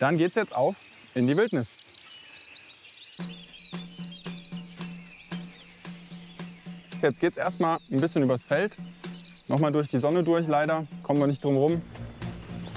Dann geht's jetzt auf in die Wildnis. Jetzt geht's erstmal ein bisschen übers Feld. Nochmal durch die Sonne durch, leider. Kommen wir nicht drum rum.